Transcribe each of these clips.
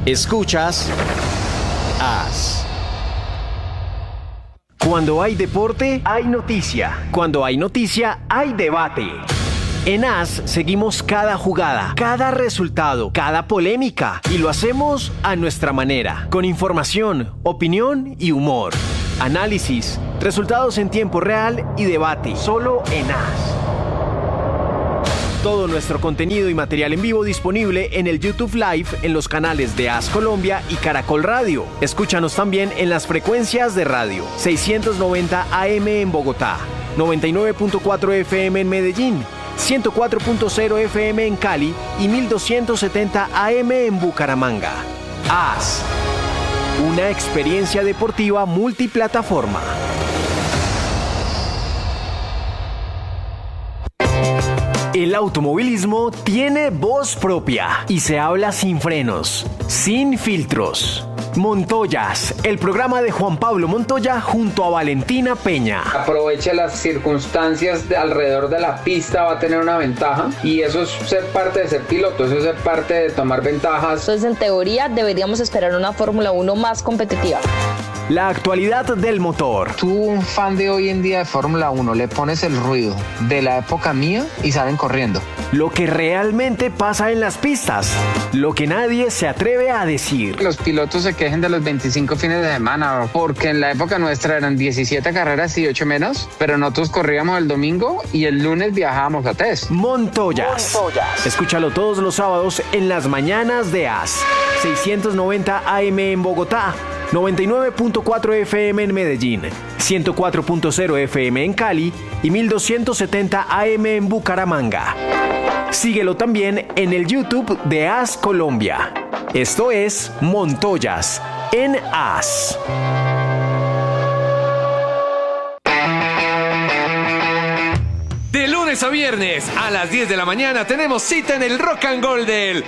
Escuchas AS. Cuando hay deporte, hay noticia. Cuando hay noticia, hay debate. En AS seguimos cada jugada, cada resultado, cada polémica y lo hacemos a nuestra manera, con información, opinión y humor. Análisis, resultados en tiempo real y debate, solo en AS. Todo nuestro contenido y material en vivo disponible en el YouTube Live en los canales de AS Colombia y Caracol Radio. Escúchanos también en las frecuencias de radio 690 AM en Bogotá, 99.4 FM en Medellín, 104.0 FM en Cali y 1270 AM en Bucaramanga. AS, una experiencia deportiva multiplataforma. El automovilismo tiene voz propia y se habla sin frenos, sin filtros. Montoyas, el programa de Juan Pablo Montoya junto a Valentina Peña. Aproveche las circunstancias alrededor de la pista, va a tener una ventaja y eso es ser parte de ser piloto, eso es ser parte de tomar ventajas. Entonces, en teoría, deberíamos esperar una Fórmula 1 más competitiva. La actualidad del motor. Tú, un fan de hoy en día de Fórmula 1, le pones el ruido de la época mía y salen corriendo. Lo que realmente pasa en las pistas, lo que nadie se atreve a decir. Los pilotos se quejen de los 25 fines de semana, porque en la época nuestra eran 17 carreras y 8 menos, pero nosotros corríamos el domingo y el lunes viajábamos a test. Montoyas. Escúchalo todos los sábados en las mañanas de AS. 690 AM en Bogotá, 99.4 FM en Medellín, 104.0 FM en Cali y 1270 AM en Bucaramanga. Síguelo también en el YouTube de AS Colombia. Esto es Montoyas en AS. De lunes a viernes a las 10 de la mañana tenemos cita en el Rock and Roll del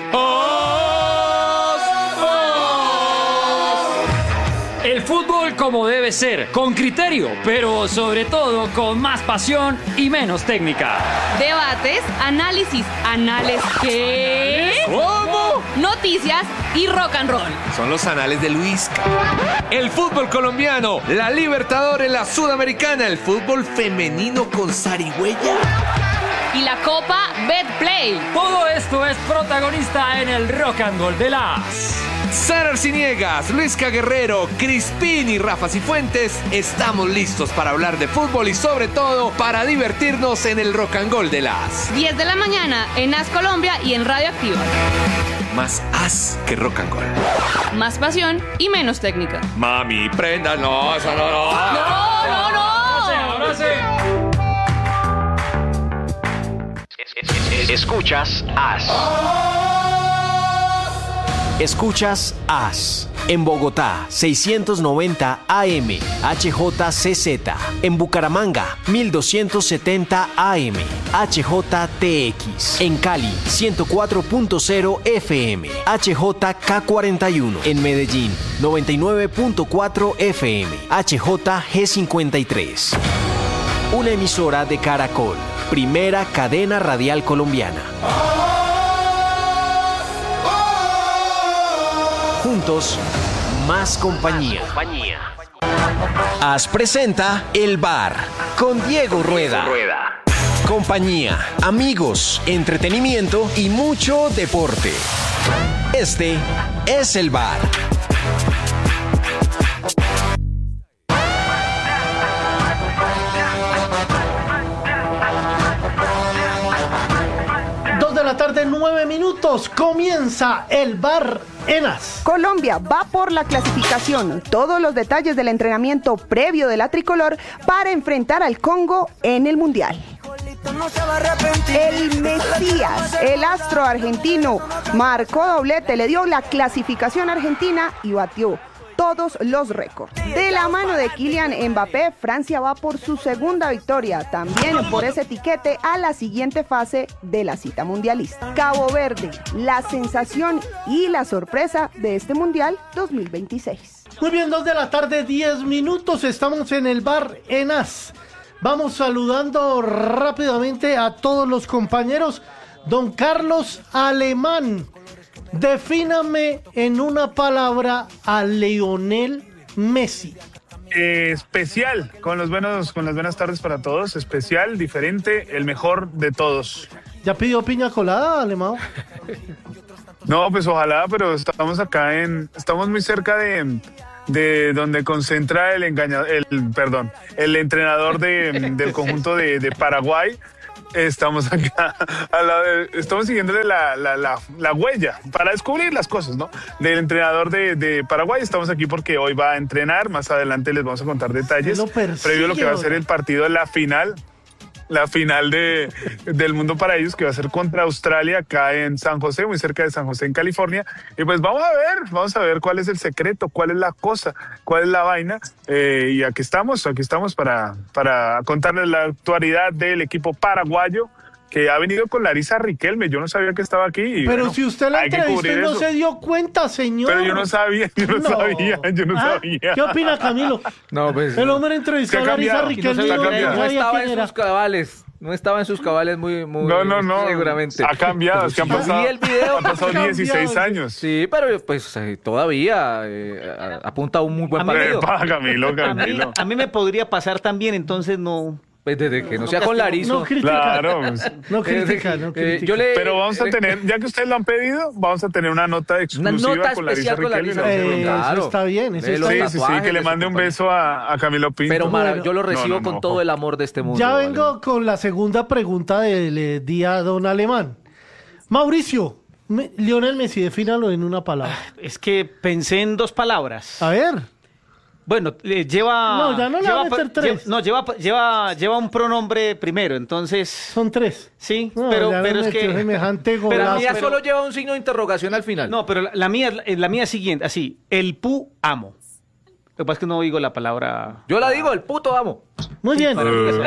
El fútbol como debe ser, con criterio, pero sobre todo con más pasión y menos técnica. Debates, análisis, ¿qué? ¿Cómo? Noticias y rock and roll. Son los anales de Luis. El fútbol colombiano, la Libertadores, la Sudamericana, el fútbol femenino con zarigüeya. Y la Copa Betplay. Todo esto es protagonista en el Rock and Roll de las... Sara Arciniegas, Luisca Guerrero, Crispín y Rafa Cifuentes estamos listos para hablar de fútbol y sobre todo para divertirnos en el Rock and Roll de las 10 de la mañana en AS Colombia y en Radio Activa. Más as que rock and roll. Más pasión y menos técnica. Mami, prenda, no, eso no. No. Ahora sí. Escuchas AS. Escuchas AS. En Bogotá, 690 AM, HJCZ. En Bucaramanga, 1270 AM, HJTX. En Cali, 104.0 FM, HJK41. En Medellín, 99.4 FM, HJG53. Una emisora de Caracol, primera cadena radial colombiana. Juntos, más compañía. AS presenta El Bar con Diego Rueda. Compañía, amigos, entretenimiento y mucho deporte. Este es El Bar. Tarde 9 minutos, comienza El Bar en AS. Colombia va por la clasificación. Todos los detalles del entrenamiento previo de la tricolor para enfrentar al Congo en el Mundial. El Mesías, el astro argentino, marcó doblete, le dio la clasificación argentina y batió todos los récords. De la mano de Kylian Mbappé, Francia va por su segunda victoria, también por ese tiquete a la siguiente fase de la cita mundialista. Cabo Verde, la sensación y la sorpresa de este Mundial 2026. Muy bien, 2 de la tarde, 10 minutos, estamos en El Bar en AS. Vamos saludando rápidamente a todos los compañeros. Don Carlos Alemán, Defíname en una palabra a Lionel Messi. Especial, con las buenas tardes para todos. Especial, diferente, el mejor de todos. ¿Ya pidió piña colada, Alemão? No, pues ojalá, pero estamos muy cerca de donde concentra el entrenador del conjunto de Paraguay. Estamos acá, estamos siguiéndole la huella para descubrir las cosas, ¿no? Del entrenador de Paraguay. Estamos aquí porque hoy va a entrenar. Más adelante les vamos a contar detalles previo a lo que va a ser el partido de la final del mundo para ellos, que va a ser contra Australia acá en San José, muy cerca de San José, en California. Y pues vamos a ver cuál es el secreto, cuál es la cosa, cuál es la vaina. Y aquí estamos para contarles la actualidad del equipo paraguayo, que ha venido con Larisa Riquelme. Yo no sabía que estaba aquí. Y pero bueno, si usted la entrevistó y no se dio cuenta, señor. Pero yo no sabía. ¿Qué opina, Camilo? No, pues, el hombre entrevistó a Larisa Riquelme y no estaba en sus cabales. No estaba en sus cabales muy no, seguramente. Ha cambiado, es que han pasado, el video, han pasado 16 años. Sí, pero pues todavía apunta a un muy buen partido. Camilo. A mí me podría pasar también, entonces no... Desde que no sea con Larissa. No critica. Claro. No critica. Pero vamos a tener, ya que ustedes lo han pedido, vamos a tener una nota exclusiva con Larisa Riquelme. Claro. Eso está bien. Sí, que le mande un beso a Camilo Pinto. Pero yo lo recibo con todo el amor de este mundo. Ya vengo con la segunda pregunta del día, don Alemán. Mauricio, Lionel Messi, defínalo en una palabra. Es que pensé en 2 palabras. A ver. Bueno, lleva... No, ya no le va a meter 3. Lleva un pronombre primero, entonces... Son 3. Sí, no, pero es que... Semejante golazo. Pero la mía solo lleva un signo de interrogación al final. No, pero la mía es siguiente, así, el pu amo. Lo que pasa es que no digo la palabra... Yo la digo, el puto amo. Muy bien.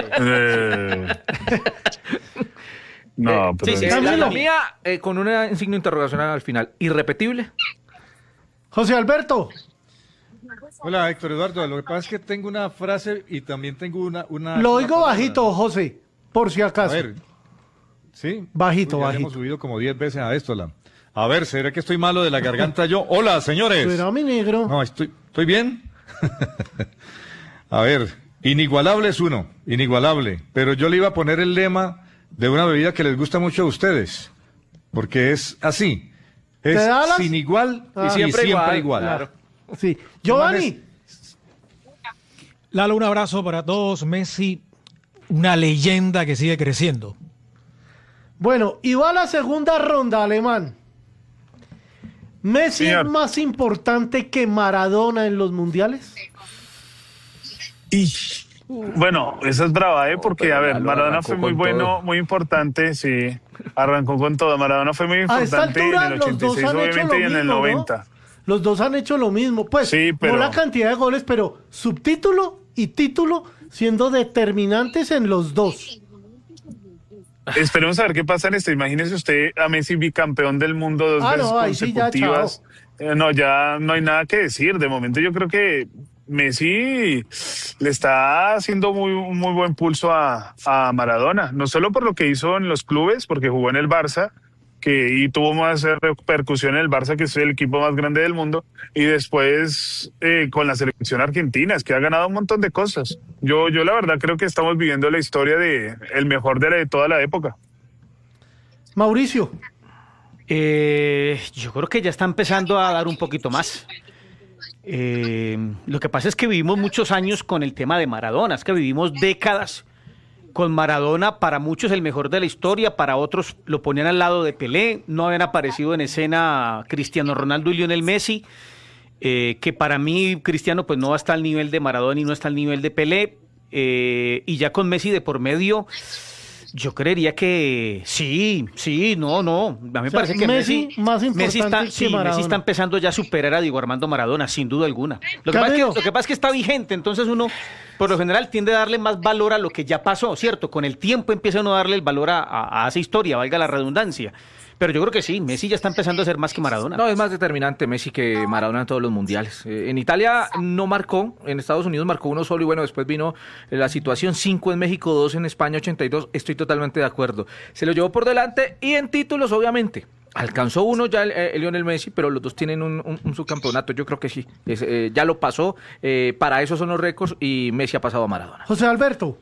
No, pero... Sí, la mía con un signo de interrogación al final. ¿Irrepetible? José Alberto. Hola, Héctor Eduardo. Lo que pasa es que tengo una frase y también tengo una Lo oigo bajito, José, por si acaso. A ver, ¿sí? Bajito. Hemos subido como 10 veces a esto. A ver, ¿será que estoy malo de la garganta yo? Hola, señores. Pero mi negro. No, ¿estoy bien? A ver, inigualable es uno, inigualable. Pero yo le iba a poner el lema de una bebida que les gusta mucho a ustedes, porque es así. Es sin igual y siempre igual. Claro. Sí. Giovanni. Lalo, un abrazo para todos. Messi, una leyenda que sigue creciendo. Bueno, y va la segunda ronda, Alemán. ¿Messi es más importante que Maradona en los mundiales? Bueno, esa es brava, porque, a ver, Maradona fue muy bueno, muy importante, sí. Arrancó con todo. Maradona fue muy importante en el 86, obviamente, y en el 90. ¿No? Los dos han hecho lo mismo, pues, sí, pero... no la cantidad de goles, pero subtítulo y título siendo determinantes en los dos. Esperemos a ver qué pasa en esto. Imagínese usted a Messi bicampeón del mundo 2 veces consecutivas. Ya no hay nada que decir. De momento yo creo que Messi le está haciendo un muy buen pulso a Maradona. No solo por lo que hizo en los clubes, porque jugó en el Barça, y tuvo más repercusión en el Barça, que es el equipo más grande del mundo, y después con la selección argentina, es que ha ganado un montón de cosas. Yo la verdad creo que estamos viviendo la historia de el mejor de toda la época. Mauricio. Yo creo que ya está empezando a dar un poquito más. Lo que pasa es que vivimos muchos años con el tema de Maradona, es que vivimos décadas con Maradona, para muchos el mejor de la historia, para otros lo ponían al lado de Pelé, no habían aparecido en escena Cristiano Ronaldo y Lionel Messi, que para mí Cristiano pues no está al nivel de Maradona y no está al nivel de Pelé, y ya con Messi de por medio, yo creería que sí, no, a mí me parece que Messi más importante que Maradona. Messi está empezando ya a superar a Diego Armando Maradona, sin duda alguna. Lo que pasa es que está vigente, entonces uno por lo general tiende a darle más valor a lo que ya pasó, ¿cierto? Con el tiempo empieza uno a darle el valor a esa historia, valga la redundancia. Pero yo creo que sí, Messi ya está empezando a ser más que Maradona. No, es más determinante Messi que Maradona en todos los mundiales. En Italia no marcó, en Estados Unidos marcó uno solo y bueno, después vino la situación, 5 en México, 2 en España, 82, estoy totalmente de acuerdo. Se lo llevó por delante y en títulos, obviamente. Alcanzó uno ya Lionel Messi, pero los dos tienen un subcampeonato. Yo creo que sí. Ya lo pasó. Para eso son los récords y Messi ha pasado a Maradona. José Alberto.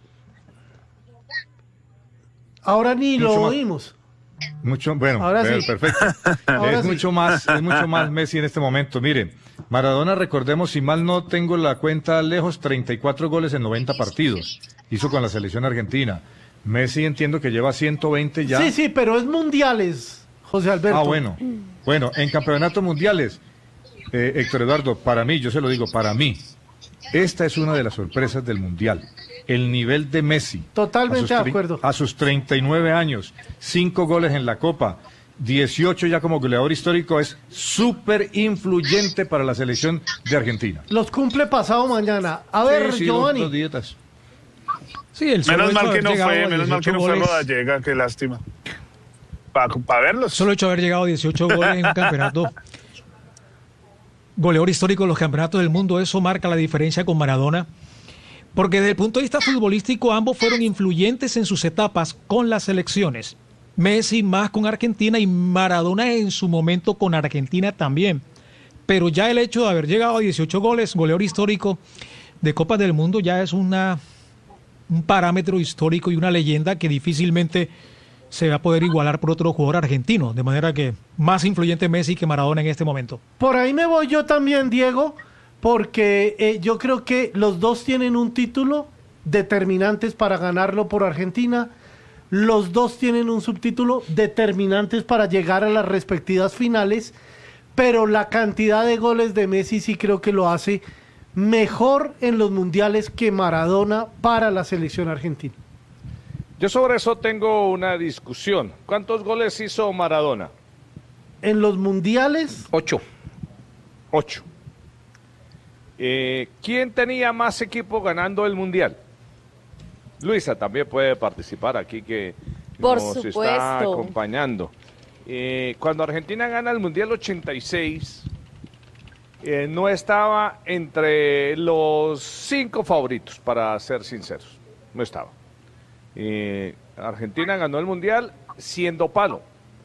Ahora ni lo oímos. Bueno, ahora sí. Perfecto. Es mucho más Messi en este momento. Mire, Maradona, recordemos, si mal no tengo la cuenta lejos, 34 goles en 90 partidos. Hizo con la selección argentina. Messi entiendo que lleva 120 ya. Sí, pero es mundiales, José Alberto. Bueno, en campeonatos mundiales, Héctor Eduardo, para mí, yo se lo digo, para mí, esta es una de las sorpresas del mundial. El nivel de Messi. Totalmente de acuerdo. A sus 39 años, 5 goles en la Copa, 18 ya como goleador histórico, es súper influyente para la selección de Argentina. Los cumple pasado mañana. A ver, Giovanni. Los dietas. Sí, menos mal que no fue Rodallega, qué lástima. Para verlos. Solo hecho haber llegado a 18 goles en un campeonato. Goleador histórico de los campeonatos del mundo, eso marca la diferencia con Maradona. Porque desde el punto de vista futbolístico, ambos fueron influyentes en sus etapas con las selecciones. Messi más con Argentina y Maradona en su momento con Argentina también. Pero ya el hecho de haber llegado a 18 goles, goleador histórico de Copas del Mundo, ya es un parámetro histórico y una leyenda que difícilmente se va a poder igualar por otro jugador argentino. De manera que más influyente Messi que Maradona en este momento. Por ahí me voy yo también, Diego, porque yo creo que los dos tienen un título determinantes para ganarlo por Argentina. Los dos tienen un subtítulo determinantes para llegar a las respectivas finales, pero la cantidad de goles de Messi sí creo que lo hace mejor en los mundiales que Maradona para la selección argentina. Yo sobre eso tengo una discusión. ¿Cuántos goles hizo Maradona? En los mundiales, 8. ¿Quién tenía más equipo ganando el mundial? Luisa también puede participar aquí, que nos está acompañando. Cuando Argentina gana el mundial 86, no estaba entre los 5 favoritos, para ser sinceros. No estaba. Argentina ganó el mundial siendo palo.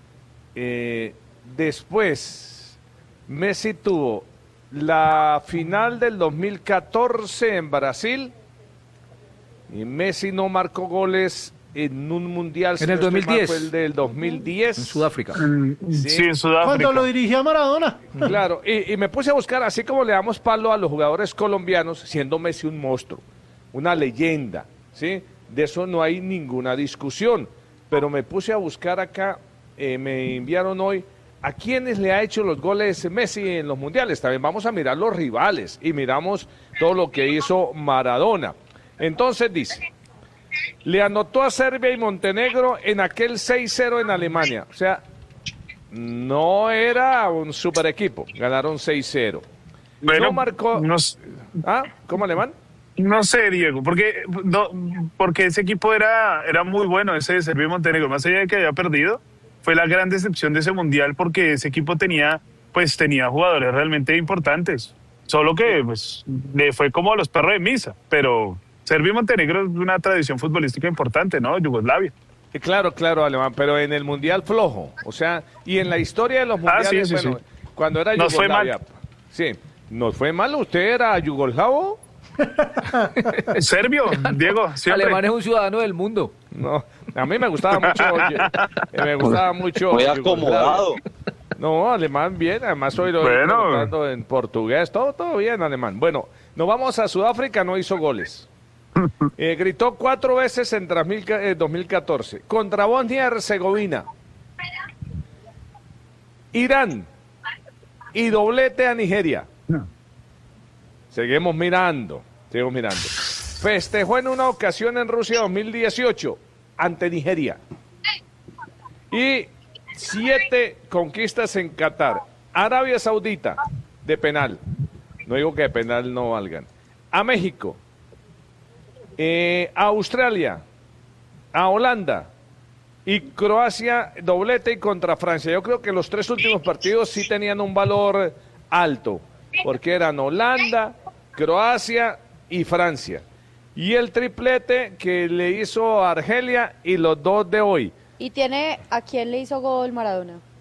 Después, Messi tuvo la final del 2014 en Brasil, y Messi no marcó goles en un mundial. En el 2010. Fue el del 2010. En Sudáfrica. Sí, en Sudáfrica. Cuando lo dirigía Maradona. Claro, y me puse a buscar, así como le damos palo a los jugadores colombianos, siendo Messi un monstruo, una leyenda, ¿sí? De eso no hay ninguna discusión. Pero me puse a buscar acá, me enviaron hoy, ¿a quiénes le ha hecho los goles Messi en los mundiales? También vamos a mirar los rivales y miramos todo lo que hizo Maradona. Entonces dice, le anotó a Serbia y Montenegro en aquel 6-0 en Alemania. O sea, no era un super equipo, ganaron 6-0. Bueno, no marcó... ¿Cómo alemán? No sé, Diego, porque ese equipo era muy bueno, ese de Serbia y Montenegro, más allá de que había perdido. Fue la gran decepción de ese mundial, porque ese equipo tenía jugadores realmente importantes. Solo que le fue como a los perros de misa. Pero Serbia y Montenegro es una tradición futbolística importante, ¿no? Yugoslavia. Claro, alemán, pero en el mundial flojo. O sea, y en la historia de los mundiales, sí. Cuando era nos Yugoslavia. Fue mal. Sí, nos fue mal. ¿Usted era yugoslavo? Serbio, Diego, siempre. Alemán es un ciudadano del mundo. No, a mí me gustaba mucho. Muy acomodado. No, alemán bien, además hoy lo hablando en portugués, todo bien alemán. Bueno, nos vamos a Sudáfrica, no hizo goles. Gritó 4 veces en 2014 contra Bosnia y Herzegovina, Irán y doblete a Nigeria. Seguimos mirando. Festejó en una ocasión en Rusia 2018 ante Nigeria. Y 7 conquistas en Qatar. Arabia Saudita, de penal. No digo que de penal no valgan. A México. A Australia. A Holanda. Y Croacia, doblete y contra Francia. Yo creo que los 3 últimos partidos sí tenían un valor alto. Porque eran Holanda, Croacia y Francia. Y el triplete que le hizo a Argelia y los 2 de hoy. ¿Y tiene a quién le hizo gol Maradona?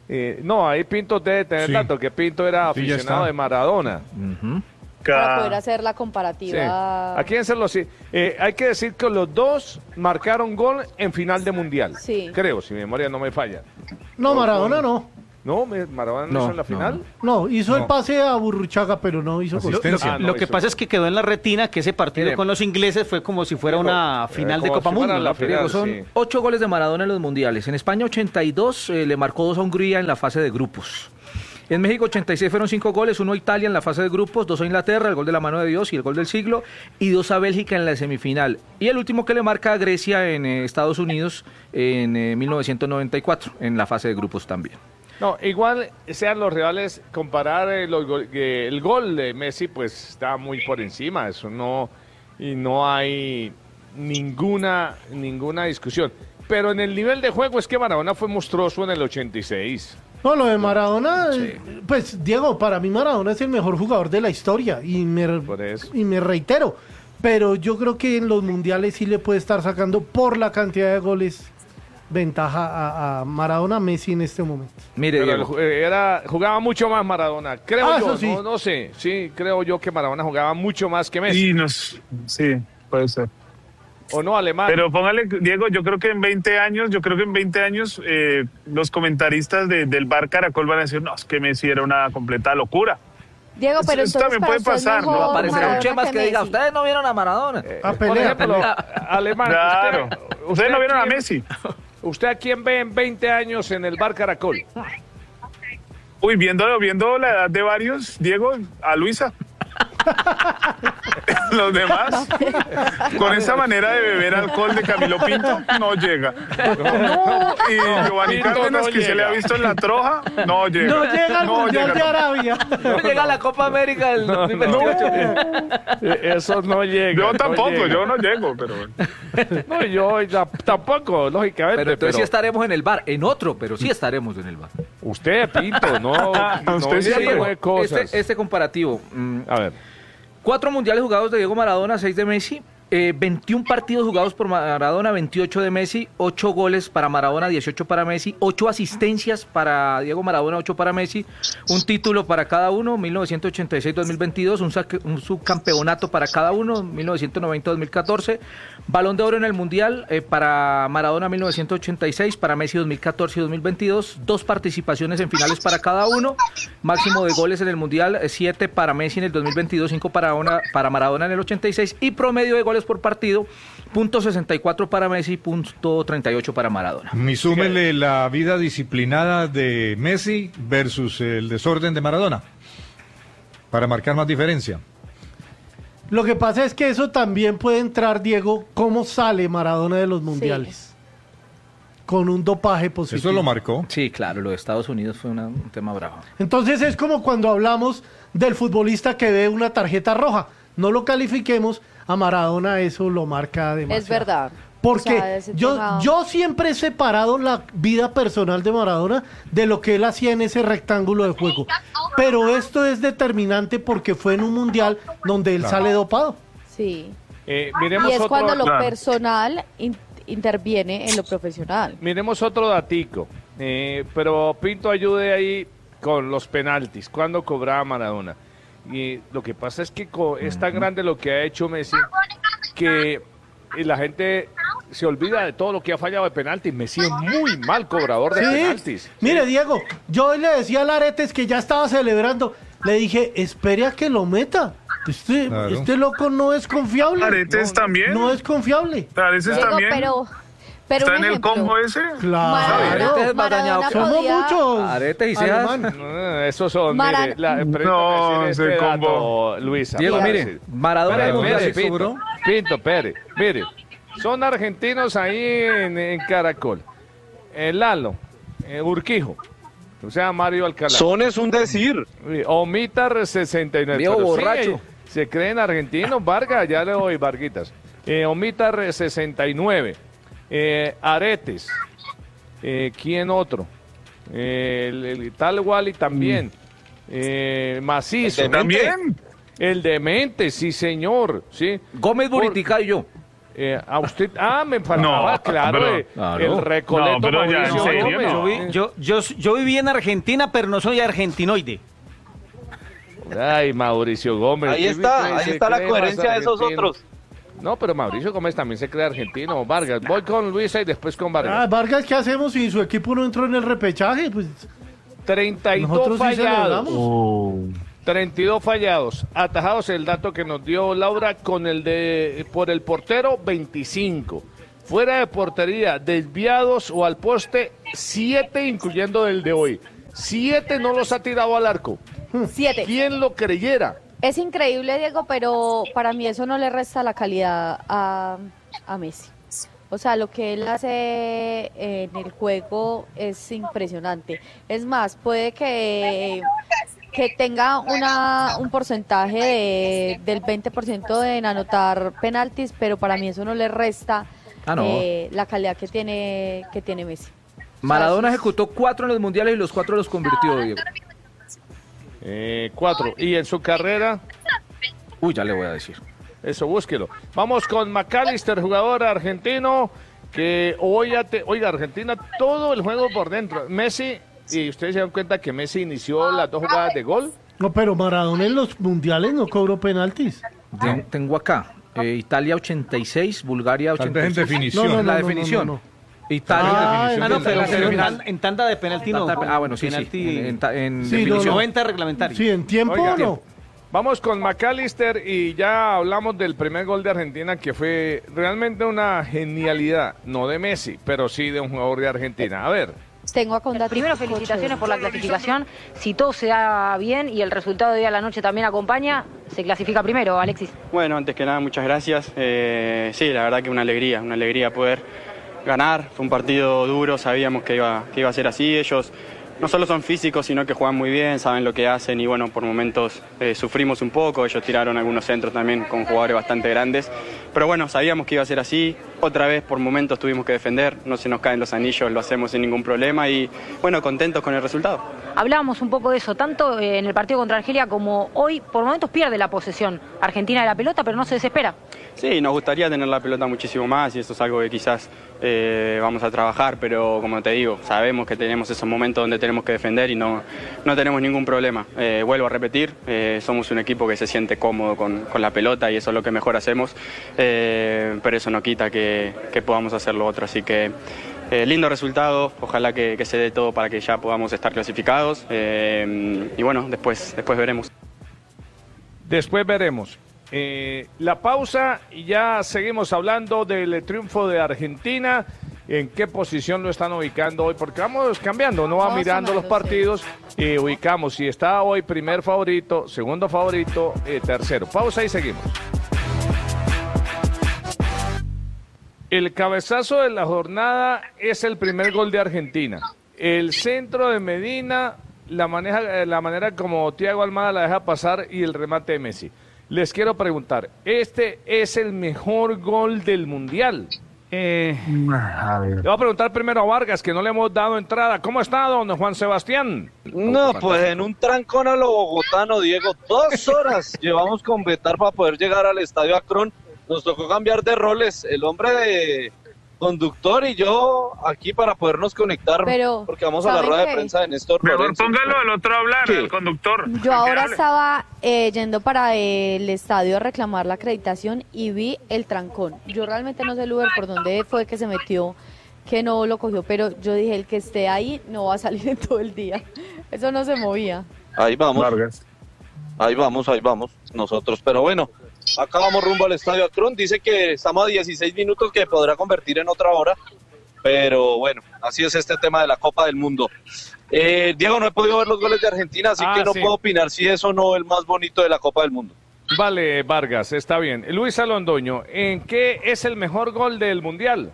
No, ahí Pinto debe tener dato, que Pinto era aficionado de Maradona. Para poder hacer la comparativa. Sí. ¿A quién se lo sí? Hay que decir que los dos marcaron gol en final de Mundial. Sí. Creo, si mi memoria no me falla. No, Maradona no. ¿No? ¿Maradona no hizo en la final? No, hizo el pase a Burruchaga, pero no hizo asistencia. Lo que pasa es que quedó en la retina que ese partido con los ingleses fue como si fuera una final de Copa Mundo. Son 8 goles de Maradona en los mundiales. En España 82, le marcó 2 a Hungría en la fase de grupos. En México 86 fueron 5 goles, 1 a Italia en la fase de grupos, 2 a Inglaterra, el gol de la mano de Dios y el gol del siglo, y 2 a Bélgica en la semifinal. Y el último que le marca a Grecia en Estados Unidos en 1994, en la fase de grupos también. No, igual sean los rivales, comparar el gol de Messi, pues está muy por encima, eso no, y no hay ninguna discusión. Pero en el nivel de juego es que Maradona fue monstruoso en el 86. No, lo de Maradona, pues Diego, para mí Maradona es el mejor jugador de la historia y me reitero, pero yo creo que en los mundiales sí le puede estar sacando por la cantidad de goles ventaja a Maradona, Messi en este momento. Mire, jugaba mucho más Maradona, creo yo, sí. No sé, sí, creo yo que Maradona jugaba mucho más que Messi. Sí, puede ser. ¿O no, Alemán? Pero póngale, Diego, yo creo que en 20 años los comentaristas del Bar Caracol van a decir, no, es que Messi era una completa locura. Diego, pero eso también puede pasar, ¿no? Aparecerá un Chemas que diga, ustedes no vieron a Maradona. Por ejemplo, Alemán, claro. Ustedes no vieron a Messi. ¿Usted a quién ve en 20 años en el Bar Caracol? Uy, viendo la edad de varios, Diego, a Luisa. Los demás, con esa manera de beber alcohol de Camilo Pinto, no llega. Y Giovanni Cárdenas, que se le ha visto en la troja, no llega. No llega al Mundial de Arabia. No llega a la Copa América del 2028. Eso no llega. Yo tampoco, yo no llego, pero no, yo tampoco, lógicamente. Pero entonces sí estaremos en el bar, en otro, pero sí estaremos en el bar. Usted, Pinto, no usted siempre cosas. Este comparativo. A ver. 4 mundiales jugados de Diego Maradona, 6 de Messi, 21 partidos jugados por Maradona, 28 de Messi, 8 goles para Maradona, 18 para Messi, 8 asistencias para Diego Maradona, 8 para Messi, un título para cada uno, 1986-2022, un subcampeonato para cada uno, 1990-2014, Balón de Oro en el Mundial para Maradona 1986, para Messi 2014 y 2022, 2 participaciones en finales para cada uno, máximo de goles en el Mundial, 7 para Messi en el 2022, 5 para Maradona en el 86 y promedio de goles por partido, .64 para Messi, .38 para Maradona. Y súmele la vida disciplinada de Messi versus el desorden de Maradona, para marcar más diferencia. Lo que pasa es que eso también puede entrar, Diego, cómo sale Maradona de los mundiales. Sí. Con un dopaje positivo. Eso lo marcó. Sí, claro, lo de Estados Unidos fue un tema bravo. Entonces es como cuando hablamos del futbolista que ve una tarjeta roja. No lo califiquemos, a Maradona eso lo marca demasiado. Es verdad. Porque yo siempre he separado la vida personal de Maradona de lo que él hacía en ese rectángulo de juego. Pero esto es determinante porque fue en un mundial donde él sale dopado. Sí. Miremos y es cuando lo personal interviene en lo profesional. Miremos otro datico. Pero Pinto ayude ahí con los penaltis. ¿Cuándo cobraba Maradona? Y lo que pasa es que es tan grande lo que ha hecho Messi que la gente se olvida de todo lo que ha fallado de penaltis. Messi es muy mal cobrador de penaltis. Mire, Diego, yo hoy le decía a Laretes que ya estaba celebrando. Le dije, espere a que lo meta. Este loco no es confiable. Laretes también. No es confiable. Laretes también. Pero ¿está en el combo ese? Claro. Aretes más dañado. Somos muchos. Aretes y cejas. Esos son. No, ese combo. Luisa. Diego, mire. Maradona del Mundial. Pinto, Pérez. Mire. Son argentinos ahí en Caracol. Lalo. Urquijo. O sea, Mario Alcalá. Son es un decir. Omitar 69. Viejo borracho. Se creen argentinos. Vargas, ya le doy Varguitas. Omitar 69. Aretes. ¿Quién otro? El tal Wally también. Macizo. ¿También? El demente, sí señor. ¿Sí? Gómez Buriticayo. A usted, me faltaba, claro, el Recoleto Mauricio Gómez. Yo viví en Argentina, pero no soy argentinoide. Ay, Mauricio Gómez. Ahí está la coherencia de esos otros. No, pero Mauricio Gómez también se cree argentino. Vargas, voy con Luisa y después con Vargas. Vargas, ¿qué hacemos si su equipo no entró en el repechaje? Pues 32 fallados. 32 fallados. Atajados el dato que nos dio Laura con por el portero, 25. Fuera de portería, desviados o al poste, 7, incluyendo el de hoy. 7 no los ha tirado al arco. 7. ¿Quién lo creyera? Es increíble, Diego, pero para mí eso no le resta la calidad a Messi. O sea, lo que él hace en el juego es impresionante. Es más, puede que tenga un porcentaje del 20% en anotar penaltis, pero para mí eso no le resta la calidad que tiene Messi. Maradona ejecutó 4 en los mundiales y los 4 los convirtió, Diego. 4. ¿Y en su carrera? Uy, ya le voy a decir. Eso, búsquelo. Vamos con McAllister, jugador argentino, que oiga, Argentina, todo el juego por dentro. Messi, y ustedes se dan cuenta que Messi inició las 2 jugadas de gol. No, pero Maradona en los mundiales no cobró penaltis. Tengo acá, Italia 86, Bulgaria 86. En definición. La definición. No. Italia pero en tanda de penalti no. Bueno, sí. En definición. 90 reglamentario. Sí, en tiempo no. Vamos con McAllister y ya hablamos del primer gol de Argentina, que fue realmente una genialidad, no de Messi, pero sí de un jugador de Argentina. A ver. Tengo acá Primero, felicitaciones por la clasificación. Si todo se da bien y el resultado de hoy a la noche también acompaña, se clasifica primero, Alexis. Bueno, antes que nada, muchas gracias. Sí, la verdad que una alegría poder ganar. Fue un partido duro, sabíamos que iba a ser así. Ellos no solo son físicos, sino que juegan muy bien, saben lo que hacen y bueno, por momentos sufrimos un poco. Ellos tiraron algunos centros también con jugadores bastante grandes. Pero bueno, sabíamos que iba a ser así. Otra vez por momentos tuvimos que defender, no se nos caen los anillos, lo hacemos sin ningún problema y bueno, contentos con el resultado. Hablábamos un poco de eso, tanto en el partido contra Argelia como hoy, por momentos pierde la posesión Argentina de la pelota, pero no se desespera. Sí, nos gustaría tener la pelota muchísimo más y eso es algo que quizás vamos a trabajar, pero como te digo, sabemos que tenemos esos momentos donde tenemos que defender y no tenemos ningún problema. Vuelvo a repetir, somos un equipo que se siente cómodo con la pelota y eso es lo que mejor hacemos, pero eso no quita que podamos hacer lo otro, así que lindo resultado, ojalá que se dé todo para que ya podamos estar clasificados y bueno, después veremos. Después veremos. La pausa y ya seguimos hablando del triunfo de Argentina. ¿En qué posición lo están ubicando hoy? Porque vamos cambiando, no va mirando los partidos y ubicamos si está hoy primer favorito, segundo favorito, tercero. Pausa y seguimos. El cabezazo de la jornada es el primer gol de Argentina. El centro de Medina, la manera como Thiago Almada la deja pasar y el remate de Messi. Les quiero preguntar, ¿este es el mejor gol del Mundial? Le voy a preguntar primero a Vargas, que no le hemos dado entrada. ¿Cómo está, don Juan Sebastián? No, pues en un trancón a lo bogotano, Diego. 2 horas llevamos con Betar para poder llegar al Estadio Akron. Nos tocó cambiar de roles. El hombre de conductor y yo aquí para podernos conectar, porque vamos a la rueda de prensa de Néstor Lorenzo. Mejor póngalo al otro a hablar, el conductor. Yo ahora estaba yendo para el estadio a reclamar la acreditación y vi el trancón. Yo realmente no sé el Uber por dónde fue que se metió, que no lo cogió, pero yo dije, el que esté ahí no va a salir en todo el día. Eso no se movía. Ahí vamos. Ahí vamos nosotros, pero bueno. Acá vamos rumbo al Estadio Akron, dice que estamos a 16 minutos que podrá convertir en otra hora, pero bueno, así es este tema de la Copa del Mundo. Diego, no he podido ver los goles de Argentina, así que no puedo opinar si es o no el más bonito de la Copa del Mundo. Vale, Vargas, está bien. Luis Alondoño, ¿en qué es el mejor gol del Mundial?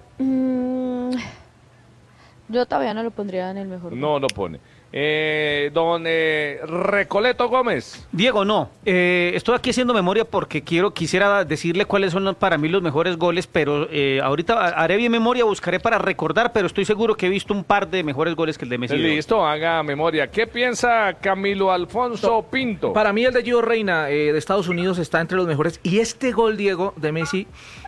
Yo todavía no lo pondría en el mejor gol. No lo pone. Don Recoleto Gómez. Diego, no. Estoy aquí haciendo memoria porque quisiera decirle cuáles son para mí los mejores goles, pero ahorita haré bien memoria, buscaré para recordar, pero estoy seguro que he visto un par de mejores goles que el de Messi. Listo, haga memoria. ¿Qué piensa Camilo Alfonso Pinto? Para mí el de Gio Reina de Estados Unidos está entre los mejores y este gol, Diego, de Messi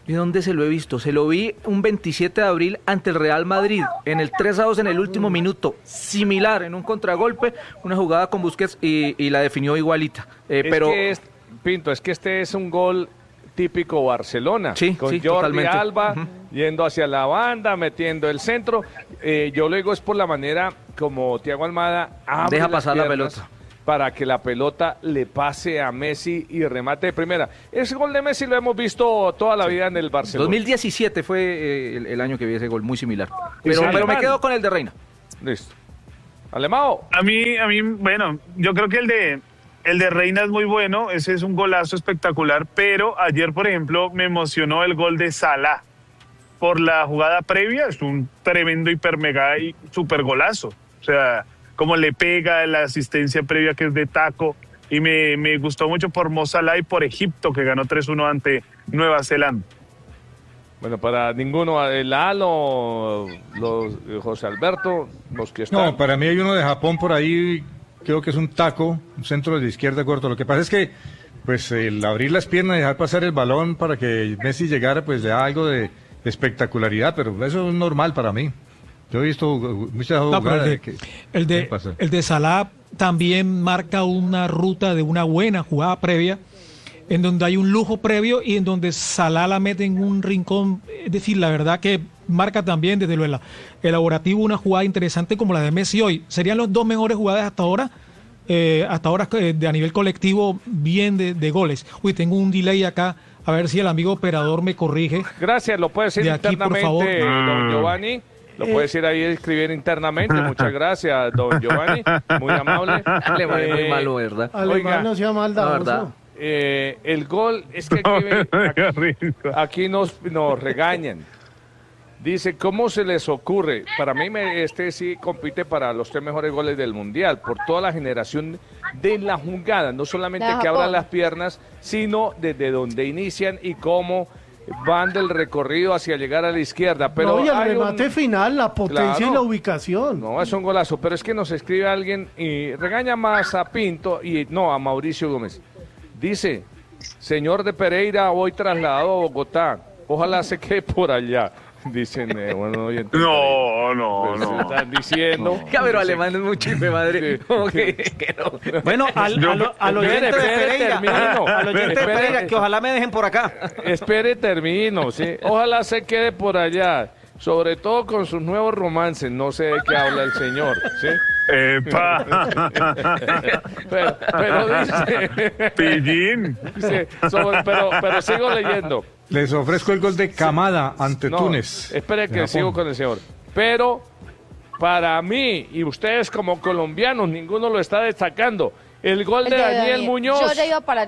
¿Y dónde se lo he visto? Se lo vi un 27 de abril ante el Real Madrid, en el 3-2 en el último minuto, similar, en un contragolpe, una jugada con Busquets y la definió igualita. Pinto, es que este es un gol típico Barcelona, sí, con sí, Jordi totalmente. Alba yendo hacia la banda, metiendo el centro. Yo lo digo es por la manera como Thiago Almada deja pasar la pelota para que la pelota le pase a Messi y remate de primera. Ese gol de Messi lo hemos visto toda la vida en el Barcelona. 2017 fue el año que vi ese gol, muy similar. Pero me quedo con el de Reina. Listo. Alemao. A mí, bueno, yo creo que el de Reina es muy bueno, ese es un golazo espectacular, pero ayer, por ejemplo, me emocionó el gol de Salah por la jugada previa, es un tremendo hiper mega y super golazo, o sea, como le pega la asistencia previa que es de taco, y me gustó mucho por Mo Salah y por Egipto, que ganó 3-1 ante Nueva Zelanda. Bueno, para ninguno, el Alo, José Alberto, los que están... No, para mí hay uno de Japón por ahí, creo que es un taco, un centro de izquierda corto. Lo que pasa es que, pues, el abrir las piernas y dejar pasar el balón para que Messi llegara, pues, da algo de espectacularidad, pero eso es normal para mí. Yo he visto muchas jugadas el de Salah también marca una ruta de una buena jugada previa, en donde hay un lujo previo y en donde Salah la mete en un rincón. Es decir, la verdad que marca también desde lo elaborativo una jugada interesante como la de Messi hoy. Serían los dos mejores jugadas hasta ahora de a nivel colectivo, bien de goles. Uy, tengo un delay acá, a ver si el amigo operador me corrige. Gracias, lo puede decir internamente, don Giovanni. Lo puede decir ahí, escribir internamente. Muchas gracias, don Giovanni. Muy amable. Alemán es muy malo, ¿verdad? Alemán no sea maldadoso. El gol, es que aquí nos regañan. Dice, ¿cómo se les ocurre? Para mí este sí compite para los 3 mejores goles del Mundial, por toda la generación de la jugada, no solamente que abran las piernas, sino desde donde inician y cómo van del recorrido hacia llegar a la izquierda. Pero no, y el remate final, la potencia y la ubicación. No, es un golazo, pero es que nos escribe alguien y regaña más a Pinto y no a Mauricio Gómez. Dice, señor de Pereira, hoy trasladado a Bogotá, ojalá se quede por allá. Dicen, bueno, oyentes. No. Están diciendo. Pero Alemán es mucho de madre. Que no. Bueno, al oyente de Pereira, que ojalá me dejen por acá. Espere, termino, sí. Ojalá se quede por allá. Sobre todo con sus nuevos romances. No sé de qué habla el señor, ¿sí? ¡Epa! pero dice... Pillín. Dice, pero sigo leyendo. Les ofrezco el gol de Kamada ante Túnez. Espere que sigo con el señor. Pero para mí, y ustedes como colombianos, ninguno lo está destacando. El gol de Daniel Muñoz. Yo ya iba para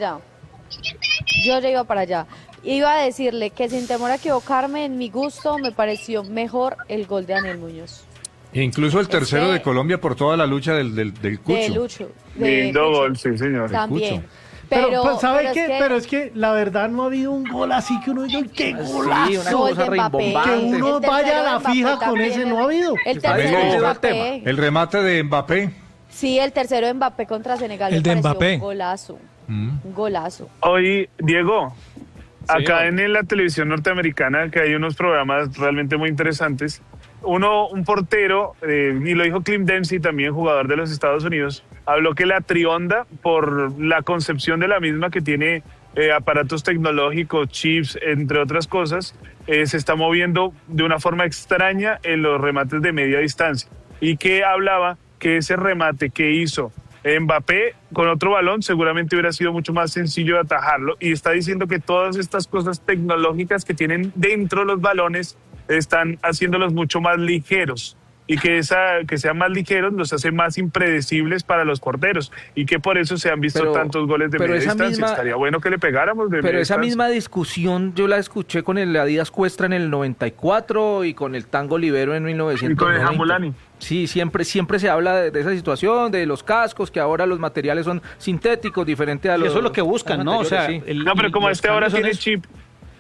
allá. Iba a decirle que sin temor a equivocarme, en mi gusto me pareció mejor el gol de Daniel Muñoz. Incluso el tercero de Colombia por toda la lucha del Cucho. De Lucho. Lindo gol, sí, señor. También. Pero ¿sabe qué? Pero es que la verdad no ha habido un gol así que uno diga, ¡qué golazo! Sí, una cosa rimbombante. Que uno vaya a la fija con ese, no ha habido. El tercero de Mbappé. El remate de Mbappé. Sí, el tercero de Mbappé contra Senegal. El de Mbappé. Un golazo. Un golazo. Hoy, Diego, acá sí, en la televisión norteamericana, que hay unos programas realmente muy interesantes, un portero, y lo dijo Clint Dempsey, también jugador de los Estados Unidos, habló que la trionda, por la concepción de la misma, que tiene aparatos tecnológicos, chips, entre otras cosas, se está moviendo de una forma extraña en los remates de media distancia. Y que hablaba que ese remate que hizo Mbappé con otro balón seguramente hubiera sido mucho más sencillo de atajarlo, y está diciendo que todas estas cosas tecnológicas que tienen dentro los balones están haciéndolos mucho más ligeros, y que sean más ligeros los hace más impredecibles para los porteros, y que por eso se han visto tantos goles de media distancia. Estaría bueno que le pegáramos de Pero media esa distancia. Misma discusión yo la escuché con el Adidas Cuestra en el 94 y con el Tango Libero en 1990. Y con el Jambulani. Sí, siempre se habla de esa situación, de los cascos, que ahora los materiales son sintéticos, diferente a los... Y eso es lo que buscan, ¿no? O sea, sí. No, pero como este ahora tiene chip.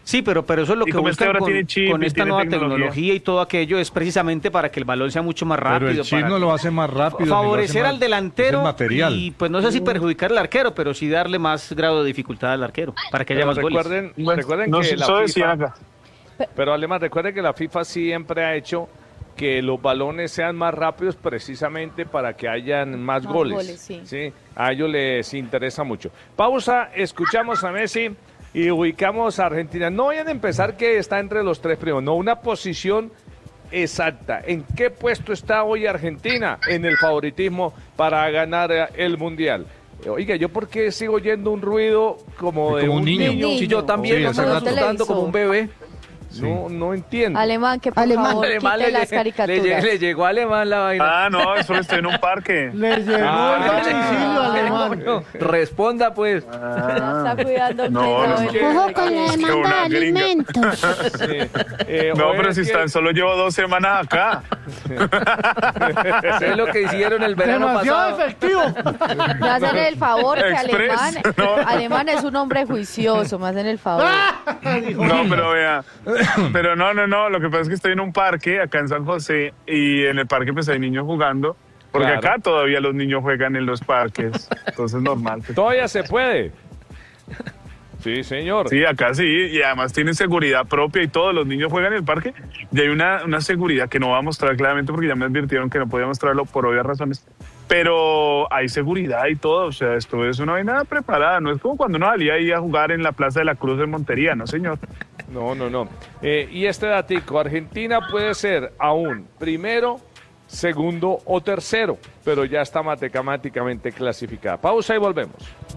Sí, pero eso es lo que buscan con esta nueva tecnología y todo aquello, es precisamente para que el balón sea mucho más rápido. Pero el chip no lo hace más rápido. Favorecer al delantero material. Y pues no sé si perjudicar al arquero, pero sí darle más grado de dificultad al arquero, para que haya más goles. Recuerden no, que eso la decían FIFA, acá. Pero además recuerden que la FIFA siempre ha hecho que los balones sean más rápidos precisamente para que hayan más goles. Sí, a ellos les interesa mucho. Pausa, escuchamos a Messi y ubicamos a Argentina. No vayan a empezar que está entre los 3 primeros, no, una posición exacta. ¿En qué puesto está hoy Argentina en el favoritismo para ganar el Mundial? Oiga, ¿yo por qué sigo oyendo un ruido como de un niño? Sí, yo también, sí, me está asustando como un bebé. Sí. No entiendo. Alemán, que por favor quite las caricaturas. Le llegó a Alemán la vaina. Ah, no, eso estoy en un parque. Le llegó el domicilio Alemán. No, responda pues. Está cuidando el ojo con la demanda de alimentos. No, pero si tan solo llevo 2 semanas acá. Eso es lo que hicieron el verano demasiado pasado. efectivo. Me hacen el favor que Express, Alemán es un hombre juicioso, me hacen el favor. No, pero vea. Pero no, lo que pasa es que estoy en un parque acá en San José y en el parque pues hay niños jugando, porque Claro. acá todavía los niños juegan en los parques, entonces normal. Todavía se puede. Sí, señor. Sí, acá sí, y además tienen seguridad propia y todos los niños juegan en el parque y hay una seguridad que no voy a mostrar claramente porque ya me advirtieron que no podía mostrarlo por obvias razones, pero hay seguridad y todo, o sea, esto es una vaina preparada, no es como cuando uno salía ahí a jugar en la Plaza de la Cruz en Montería, no señor. No. Y este datico, Argentina puede ser aún primero, segundo o tercero, pero ya está matemáticamente clasificada. Pausa y volvemos.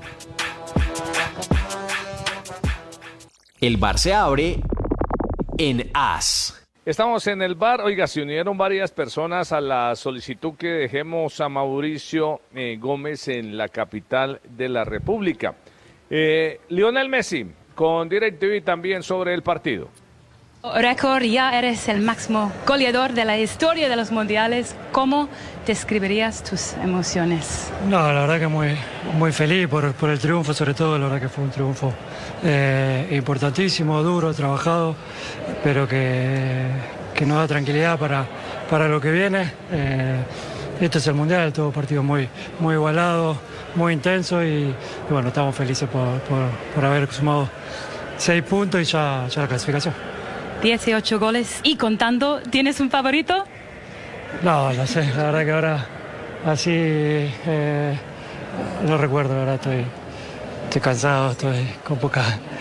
El bar se abre en AS. Estamos en el bar. Oiga, se unieron varias personas a la solicitud que dejemos a Mauricio Gómez en la capital de la República. Lionel Messi, con DirecTV también sobre el partido. Récord, ya eres el máximo goleador de la historia de los mundiales. ¿Cómo describirías tus emociones? No, la verdad que muy feliz por el triunfo, sobre todo. La verdad que fue un triunfo importantísimo, duro, trabajado, pero que nos da tranquilidad para lo que viene. Esto es el mundial, todo partido muy igualado, muy intenso y bueno, estamos felices por haber sumado 6 puntos y ya la clasificación. 18 goles y contando, ¿tienes un favorito? No sé, la verdad que ahora así no recuerdo, la verdad estoy cansado, estoy con poca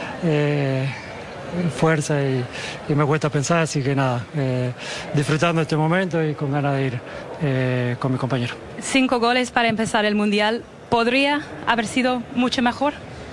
fuerza y me cuesta pensar, así que nada, disfrutando este momento y con ganas de ir con mi compañero. 5 goles para empezar el mundial, ¿podría haber sido mucho mejor?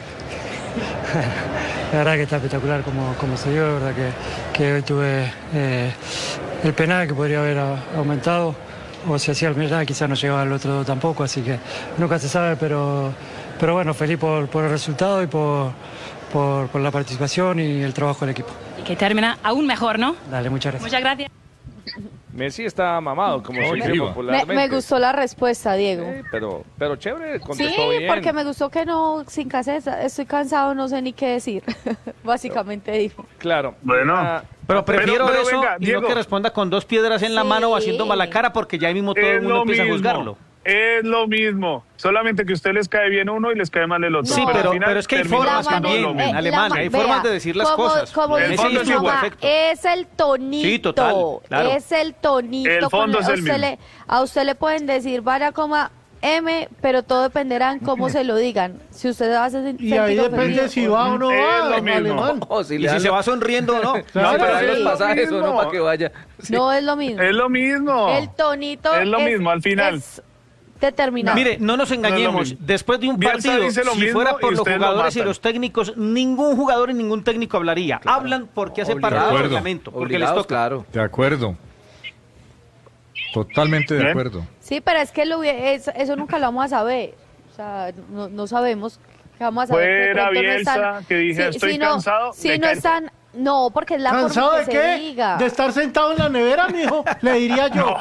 La verdad que está espectacular como se dio, la verdad que hoy tuve el penal que podría haber aumentado, o si hacía el penal quizás no llegaba al otro tampoco, así que nunca se sabe, pero bueno, feliz por el resultado y por la participación y el trabajo del equipo. Y que termina aún mejor, ¿no? Dale, muchas gracias. Muchas gracias. Messi está mamado, como se dice popularmente. Me gustó la respuesta, Diego. Pero chévere, Sí, contestó bien. porque me gustó que no, sin caseta, estoy cansado, no sé ni qué decir. Básicamente dijo. Claro. Bueno. Pero prefiero pero eso venga, y Diego. no que responda con 2 piedras en la mano o haciendo mala cara, porque ya ahí mismo todo el mundo empieza a juzgarlo. Es lo mismo, solamente que a usted les cae bien uno y les cae mal el otro. Sí, al pero final es que hay termina formas pasando también, lo mismo. Alemania, hay formas de decir las cosas. Como El dice fondo mi es igual. mamá, es el tonito. Sí, total, claro. Es el tonito. El fondo es el mismo. A usted le pueden decir vaya coma M, pero todo dependerá en cómo se lo digan. Si usted va a sentir Y ahí depende ofendido, si va o no va, lo mismo. alemán. Y si se va sonriendo o no. No, pero hay sí, los lo pasajes o no mismo. para que vaya. Sí. no es lo mismo. Es lo mismo. El tonito Es lo mismo al final. es determinado. Mire, no nos No es lo engañemos. mismo. Después de un Bielsa partido, dice lo si mismo fuera por y los ustedes lo jugadores y matan. los técnicos, ningún jugador y ningún técnico hablaría. Hablan porque hace parte del Obligados. reglamento, porque les Obligados, toca. claro. De acuerdo. Totalmente de acuerdo. Sí, pero es que eso nunca lo vamos a saber. O sea, no sabemos. Que vamos a saber que de Fuera pronto no Bielsa, están, que dije, estoy cansado, Si me no cae. están No, porque es la ¿Cansado forma de que qué? se diga. ¿De estar sentado en la nevera, mijo? Le diría yo.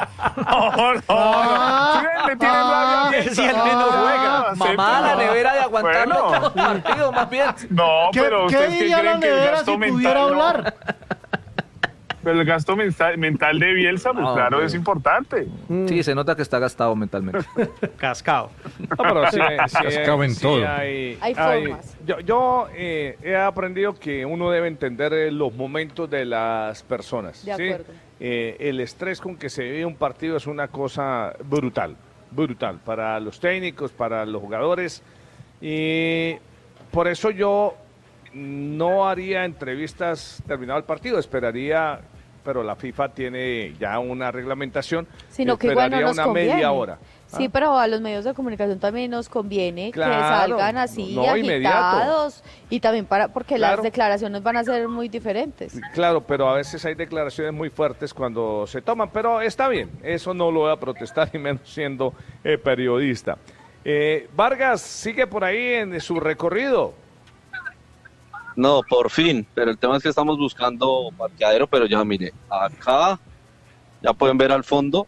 Le tiene rabia. Si el menos juega. Mamá, la nevera de aguantarlo Bueno. todos los partidos, más bien. No, ¿Qué, pero ¿qué ustedes qué diría la creen que el nevera gasto si mental, pudiera no? hablar? Pero el gasto mental de Bielsa, pues claro, ok. es importante. Sí, se nota que está gastado mentalmente. Cascado. No, pero sí, Cascado en todo. Hay formas. Yo he aprendido que uno debe entender los momentos de las personas. De ¿sí? acuerdo. El estrés con que se vive un partido es una cosa brutal, brutal para los técnicos, para los jugadores. Y por eso yo no haría entrevistas terminado el partido, esperaría, pero la FIFA tiene ya una reglamentación, Sino que igual no esperaría nos una conviene. media hora. Sí, pero a los medios de comunicación también nos conviene Claro, que salgan así no, agitados y también porque Claro. las declaraciones van a ser muy diferentes. Claro, pero a veces hay declaraciones muy fuertes cuando se toman, pero está bien, eso no lo voy a protestar, y menos siendo periodista. Vargas, sigue por ahí en su recorrido. No, por fin, pero el tema es que estamos buscando parqueadero, pero ya mire, acá ya pueden ver al fondo.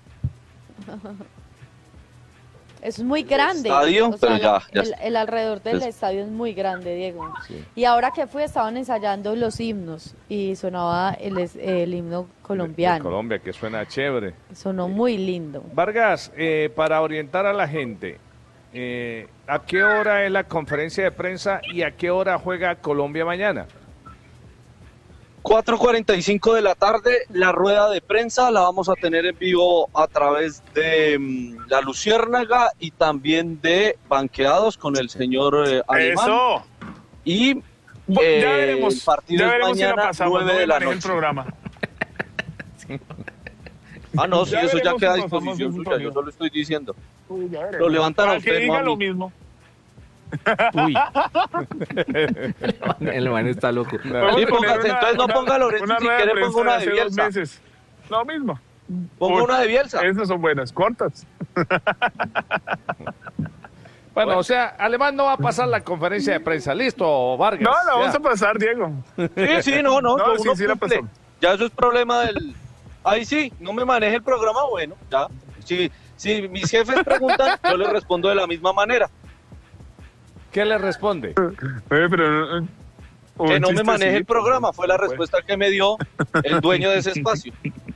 Es muy grande. Estadio, o sea, pero ya el alrededor del es- estadio es muy grande, Diego. Y ahora que fui, estaban ensayando los himnos y sonaba el himno De colombiano. Colombia, que suena chévere. Sonó muy lindo. Vargas, para orientar a la gente, ¿a qué hora es la conferencia de prensa y a qué hora juega Colombia mañana? 4:45 de la tarde, la rueda de prensa la vamos a tener en vivo a través de La Luciérnaga y también de Banqueados con el señor Alemán. Eso. Y Ya veremos, el partido ya es veremos si la mañana, pasamos, 9 no de me la maneje el noche. programa. Ah, no, sí, Ya eso ya veremos queda a si pasamos disposición un suya, torneo. yo solo estoy diciendo. Ya veremos. Lo levantan a Para usted, que diga no a lo mí. mismo. Uy. El man está loco. Podemos Sí, poner póngase, entonces no ponga a Lorenzo, una si rueda de quiere ponga prensa una de hace 2 Bielsa. meses. Lo mismo. Ponga Uy, una de Bielsa. Esas son buenas, cortas. Bueno, o sea, Alemán no va a pasar la conferencia de prensa. Listo, Vargas. No, la ya. vamos a pasar, Diego. Sí, no, No, yo sí, uno sí la cumple. pasó. Ya eso es problema del... Ahí sí, no me maneje el programa, bueno, ya. Si mis jefes preguntan, yo les respondo de la misma manera. ¿Qué le responde? Pero Que no me maneje el chistecito. programa, fue la respuesta que me dio el dueño de ese espacio.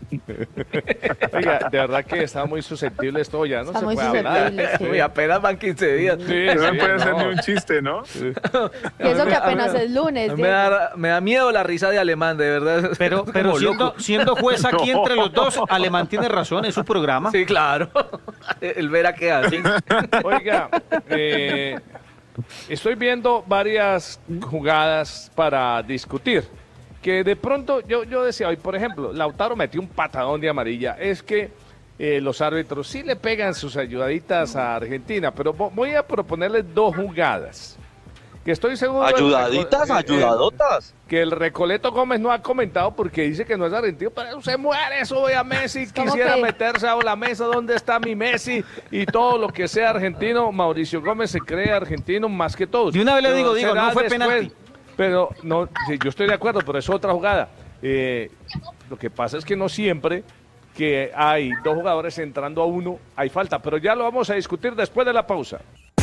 Oiga, de verdad que está muy susceptible esto, ya no Está se muy puede hablar. susceptible, sí. Uy, apenas van 15 días. Sí, No se sí, puede hacer no. ni un chiste, ¿no? Y eso que apenas es lunes. Me da miedo la risa de Alemán, de verdad. Pero Como loco. siendo juez aquí No. entre los dos, Alemán tiene razón, es su programa. Sí, claro. El verá qué hace. Oiga, estoy viendo varias jugadas para discutir. Que de pronto yo decía hoy, por ejemplo, Lautaro metió un patadón de amarilla. Es que los árbitros sí le pegan sus ayudaditas a Argentina, pero voy a proponerles 2 jugadas. Que estoy seguro. Ayudaditas, ayudadotas. Que el Recoleto Gómez no ha comentado porque dice que no es argentino, pero eso se muere, eso voy a Messi, ¿Cómo quisiera que? meterse a la mesa, ¿dónde está mi Messi? Y todo lo que sea argentino, Mauricio Gómez se cree argentino más que todos. De una vez le Pero digo, será no fue después. penalti. Pero no, sí, yo estoy de acuerdo, pero es otra jugada. Lo que pasa es que no siempre que hay 2 jugadores entrando a uno, hay falta, pero ya lo vamos a discutir después de la pausa.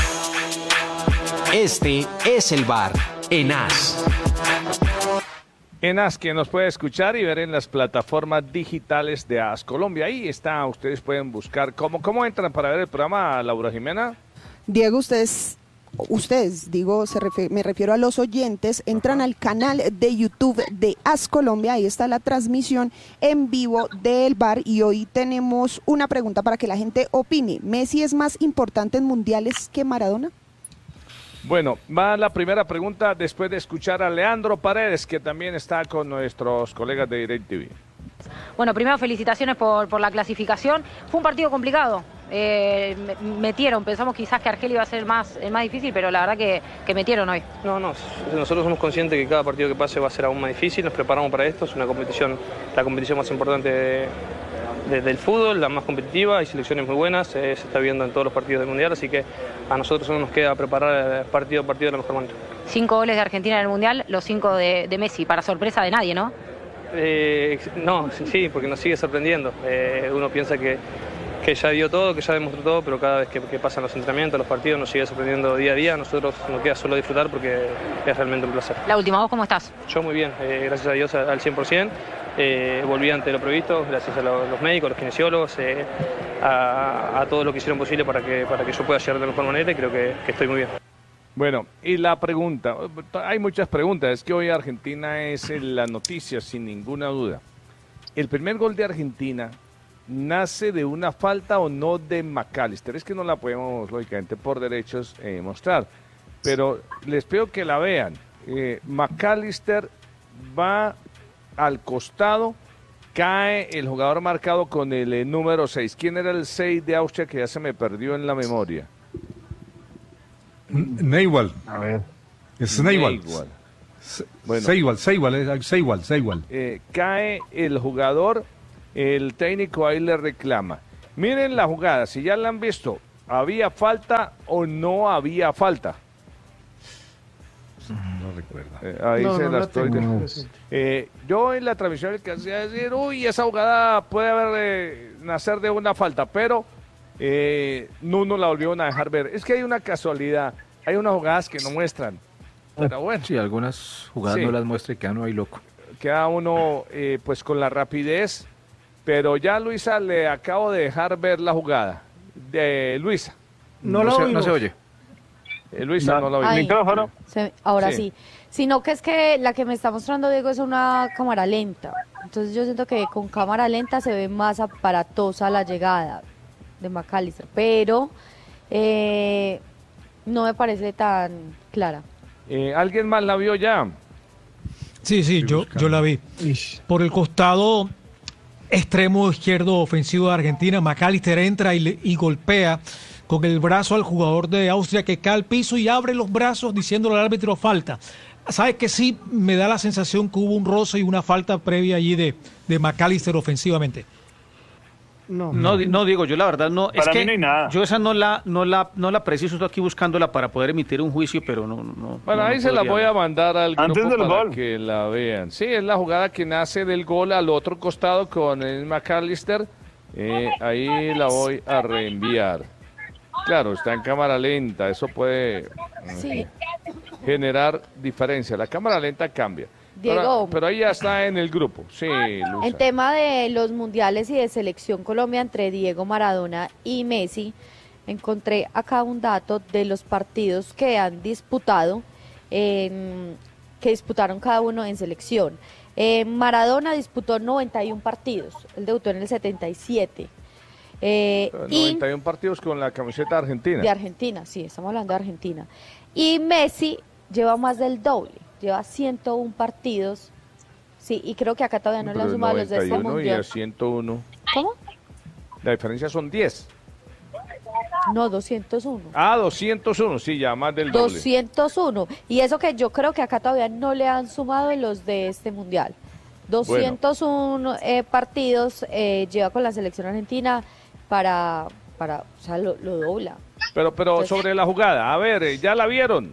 Este es el bar en AS. En AS, que nos puede escuchar y ver en las plataformas digitales de AS Colombia. Ahí está, ustedes pueden buscar. ¿Cómo entran para ver el programa, Laura Jimena? Diego, ustedes, digo, me refiero a los oyentes, entran al canal de YouTube de AS Colombia, ahí está la transmisión en vivo del bar y hoy tenemos una pregunta para que la gente opine. ¿Messi es más importante en mundiales que Maradona? Bueno, va la primera pregunta después de escuchar a Leandro Paredes, que también está con nuestros colegas de DirecTV. Bueno, primero felicitaciones por la clasificación. Fue un partido complicado. Metieron, pensamos quizás que Argelia iba a ser el más difícil, pero la verdad que metieron hoy. No, nosotros somos conscientes que cada partido que pase va a ser aún más difícil, nos preparamos para esto, es una competición, la competición más importante del fútbol, la más competitiva, hay selecciones muy buenas, se está viendo en todos los partidos del Mundial, así que a nosotros solo nos queda preparar partido a partido de la mejor manera. 5 goles de Argentina en el Mundial, los 5 de Messi, para sorpresa de nadie, ¿no? No, sí, porque nos sigue sorprendiendo. Uno piensa que ya dio todo, que ya demostró todo, pero cada vez que pasan los entrenamientos, los partidos, nos sigue sorprendiendo día a día. A nosotros nos queda solo disfrutar porque es realmente un placer. La última, ¿vos cómo estás? Yo muy bien, gracias a Dios al 100%. Volví ante lo previsto, gracias a los médicos, a los kinesiólogos, a todos los que hicieron posible para que yo pueda llegar de la mejor manera y creo que estoy muy bien. Bueno, y la pregunta, hay muchas preguntas, es que hoy Argentina es la noticia sin ninguna duda. ¿El primer gol de Argentina nace de una falta o no de McAllister? Es que no la podemos, lógicamente, por derechos mostrar, pero les pido que la vean. McAllister va al costado, cae el jugador marcado con el número 6. ¿Quién era el 6 de Austria que ya se me perdió en la memoria? Neuwald. A ver. Es Neuwald. Bueno. Seiwald. Cae el jugador, el técnico ahí le reclama. Miren la jugada, si ya la han visto, ¿había falta o no había falta? No recuerdo. Ahí se la estoy. Yo en la transmisión que hacía decir, uy, esa jugada puede haber nacer de una falta, pero no la volvieron a dejar ver. Es que hay una casualidad, hay unas jugadas que no muestran. Pero bueno. Sí, algunas jugadas no las muestra y queda uno ahí loco. Queda uno pues con la rapidez, pero ya Luisa le acabo de dejar ver la jugada de Luisa. No se oye. Luisa no la oye. ¿Micrófono? Ahora sí. Sino que es que la que me está mostrando Diego es una cámara lenta. Entonces yo siento que con cámara lenta se ve más aparatosa la llegada de McAllister, pero no me parece tan clara. ¿Alguien más la vio ya? Sí, yo la vi. Por el costado extremo izquierdo ofensivo de Argentina, McAllister entra y golpea con el brazo al jugador de Austria, que cae al piso y abre los brazos diciéndole al árbitro falta. ¿Sabes que sí? Me da la sensación que hubo un roce y una falta previa allí de McAllister ofensivamente. No, Diego, yo la verdad no. Para mí no hay nada. Yo esa no la preciso, estoy aquí buscándola para poder emitir un juicio, pero no. Bueno, ahí se la voy a mandar al grupo antes del para gol, que la vean. Sí, es la jugada que nace del gol al otro costado con el McAllister. Ahí la voy a reenviar. Claro, está en cámara lenta, eso puede generar diferencia. La cámara lenta cambia. Diego, pero ahí ya está en el grupo. Sí, Luisa. En tema de los mundiales y de selección Colombia entre Diego Maradona y Messi, encontré acá un dato de los partidos que han disputado, que disputaron cada uno en selección. Maradona disputó 91 partidos, él debutó en el 77. 91 partidos con la camiseta argentina. De Argentina, sí, estamos hablando de Argentina. Y Messi lleva más del doble, lleva 101 partidos. Sí, y creo que acá todavía no le han sumado los de este mundial. Y a 101. ¿Cómo? La diferencia son 10. No, 201. 201, sí, ya más del doble. 201. Y eso que yo creo que acá todavía no le han sumado los de este mundial. 201 partidos lleva con la selección argentina para o sea, lo dobla. Pero entonces, sobre la jugada, a ver, ¿ya la vieron?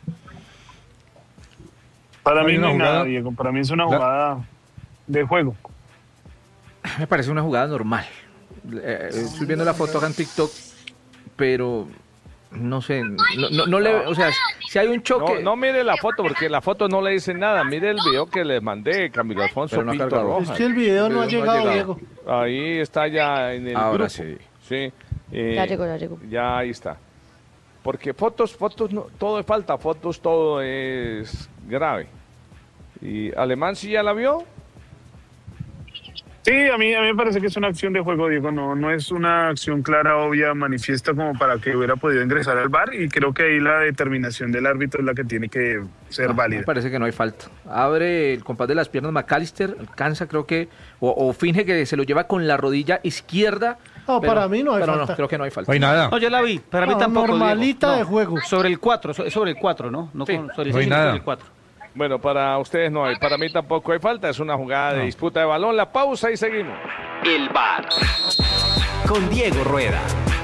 Para mí no hay nada, Diego, para mí es una jugada de juego. Me parece una jugada normal. Estoy viendo la foto acá en TikTok, pero no sé, no le, o sea, si hay un choque... No mire la foto, porque la foto no le dice nada. Mire el video que les mandé, Camilo Alfonso Pinto Rojas. Es que el video no ha llegado, Diego. Ahí está ya en el ahora grupo. Sí. Ya llegó. Ya ahí está. Porque fotos, no, todo es falta, fotos, todo es grave. ¿Y Alemán sí ya la vio? Sí, a mí me parece que es una acción de juego, Diego, no es una acción clara, obvia, manifiesta como para que hubiera podido ingresar al VAR, y creo que ahí la determinación del árbitro es la que tiene que ser válida. Me parece que no hay falta. Abre el compás de las piernas McAllister, alcanza, creo que, o finge que se lo lleva con la rodilla izquierda. No, pero, para mí no hay falta. No, creo que no hay falta. No hay nada. No, yo la vi, para mí tampoco. Normalita de juego. Sobre el 4, ¿no? Sí. Sobre el 6, sobre el 4. Bueno, para ustedes no hay, para mí tampoco hay falta, es una jugada de disputa de balón, la pausa y seguimos. El VAR con Diego Rueda.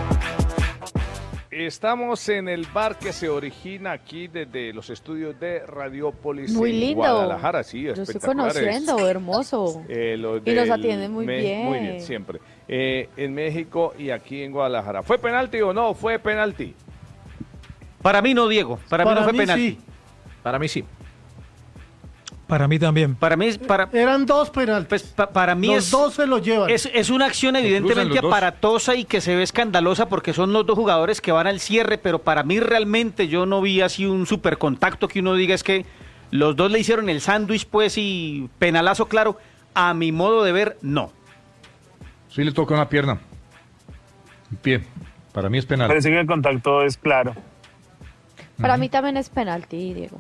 Estamos en el bar que se origina aquí desde los estudios de Radiópolis muy en lindo. Guadalajara, sí, yo estoy espectaculares. conociendo, hermoso. Y nos atienden muy bien. Muy bien, siempre. En México y aquí en Guadalajara. ¿Fue penalti o no fue penalti? Para mí no, Diego. Para mí no fue penalti. Sí. Para mí sí. Para mí también. Eran dos penaltis. Pues, para mí los dos se los llevan. Es una acción evidentemente aparatosa y que se ve escandalosa porque son los dos jugadores que van al cierre, pero para mí realmente yo no vi así un super contacto que uno diga es que los dos le hicieron el sándwich pues y penalazo claro. A mi modo de ver, no. Sí le toca una pierna. Un pie. Para mí es penal. Parece que el contacto es claro. Para mí también es penalti, Diego.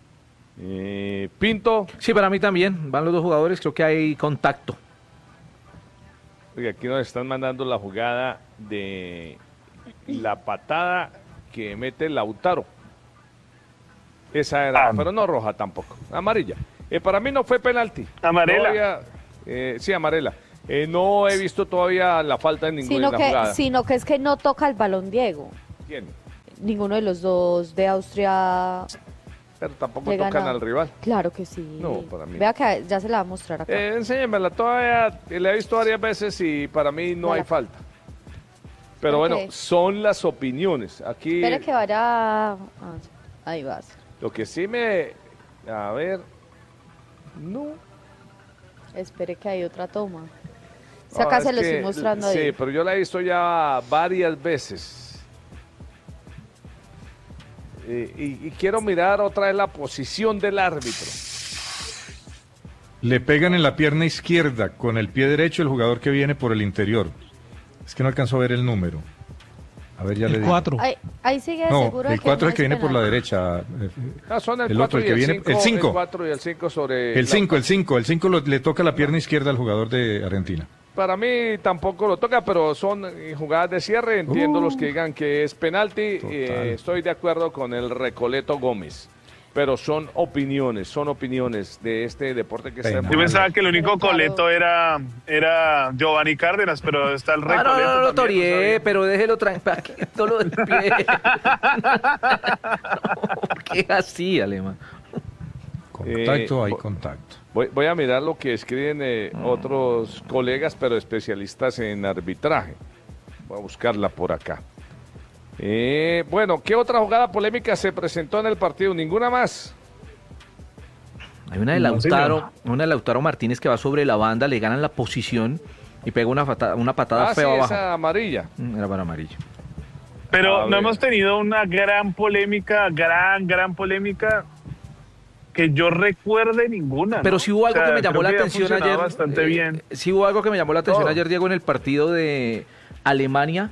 Pinto. Sí, para mí también. Van los dos jugadores, creo que hay contacto. Porque aquí nos están mandando la jugada de la patada que mete Lautaro. Esa era, pero no roja tampoco. Amarilla. Para mí no fue penalti. Amarela. Sí, amarela. No he visto todavía la falta en ninguna jugada. Sino que es que no toca el balón Diego. ¿Quién? Ninguno de los dos de Austria. Pero tampoco tocan al rival. Claro que sí. No, para mí. Vea que ya se la va a mostrar acá. Enséñamela, todavía la he visto varias veces y para mí no hay falta. Pero bueno, son las opiniones. Aquí. Espere que vaya. Ahí vas. Lo que sí me. A ver. No. Espere que hay otra toma. Si acá se lo estoy mostrando ahí. Sí, pero yo la he visto ya varias veces. Y quiero mirar otra vez la posición del árbitro. Le pegan en la pierna izquierda con el pie derecho el jugador que viene por el interior. Es que no alcanzó a ver el número. A ver, ya le digo. 4. Ahí sigue no, seguro el 4 es el que viene por la derecha. Son el 4 otro el que viene. El 5. El 4 y el 5 sobre. El 5 le toca la pierna izquierda al jugador de Argentina. Para mí tampoco lo toca, pero son jugadas de cierre. Entiendo los que digan que es penalti. Estoy de acuerdo con el Recoleto Gómez. Pero son opiniones de este deporte que se... Yo pensaba que el único coleto era Giovanni Cárdenas, pero está el Recoleto. No lo toreé, pero déjelo tranquilo lo del pie. ¿Por qué así, Alemán? Contacto, hay contacto. Voy a mirar lo que escriben otros colegas, pero especialistas en arbitraje. Voy a buscarla por acá. Bueno, ¿qué otra jugada polémica se presentó en el partido? ¿Ninguna más? Hay una de Lautaro Martínez que va sobre la banda, le ganan la posición y pega una patada fea abajo. Esa amarilla. Era para amarillo. Pero no hemos tenido una gran polémica, gran polémica que yo recuerde ninguna. Pero sí hubo algo que me llamó la atención ayer. Bastante bien. Sí hubo algo que me llamó la atención ayer, Diego, en el partido de Alemania.